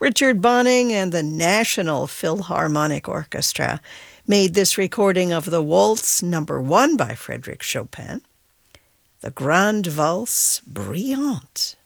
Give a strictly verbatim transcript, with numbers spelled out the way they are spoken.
Richard Bonning and the National Philharmonic Orchestra made this recording of the Waltz Number One by Frédéric Chopin, the Grande Valse Brillante.